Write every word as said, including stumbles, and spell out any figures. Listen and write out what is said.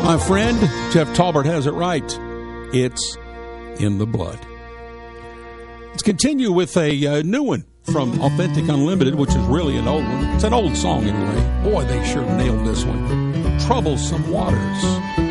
My friend, Jeff Talbert has it right. It's in the blood. Let's continue with a uh, new one from Authentic Unlimited, which is really an old one. It's an old song anyway. Boy, they sure nailed this one. Troublesome Waters.